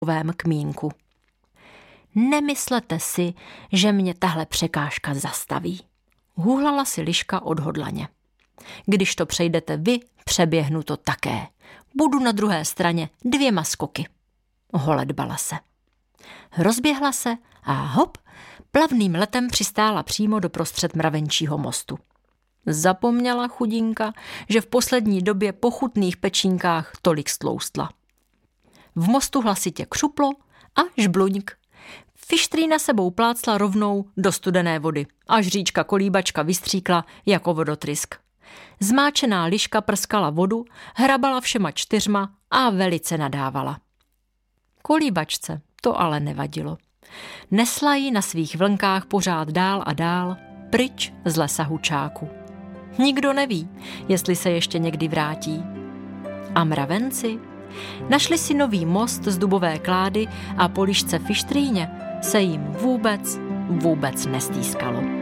kmínku. Nemyslete si, že mě tahle překážka zastaví. Hůhlala si liška odhodlaně. Když to přejdete vy, přeběhnu to také. Budu na druhé straně 2 skoky. Holedbala se. Rozběhla se a hop, plavným letem přistála přímo doprostřed mravenčího mostu. Zapomněla chudinka, že v poslední době po chutných pečínkách tolik stloustla. V mostu hlasitě křuplo a žbluňk. Fištrýna sebou plácla rovnou do studené vody, až říčka kolíbačka vystříkla jako vodotrysk. Zmáčená liška prskala vodu, hrabala všema 4 a velice nadávala. Kolíbačce to ale nevadilo. Nesla ji na svých vlnkách pořád dál a dál, pryč z lesa hučáku. Nikdo neví, jestli se ještě někdy vrátí. A mravenci? Našli si nový most z dubové klády a po lišce Fištrýně se jim vůbec nestýskalo.